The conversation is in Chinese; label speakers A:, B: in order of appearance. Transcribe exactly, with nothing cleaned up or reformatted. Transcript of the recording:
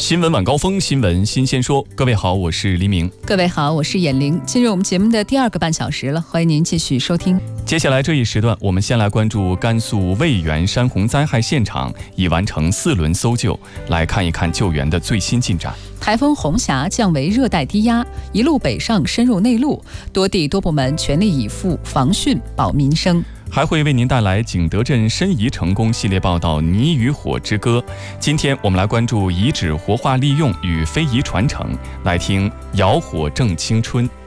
A: 新闻晚高峰，新闻新鲜说。各位好，我是黎明。
B: 各位好，我是眼玲。进入我们节目的第二个半小时了，欢迎您继续收听。
A: 接下来这一时段，我们先来关注甘肃渭源山洪灾害现场已完成四轮搜救，来看一看救援的最新进展。
B: 台风红霞降为热带低压，一路北上深入内陆，多地多部门全力以赴防汛保民生。
A: 还会为您带来景德镇申遗成功系列报道《泥与火之歌》。今天我们来关注遗址活化利用与非遗传承，来听窑火正青春。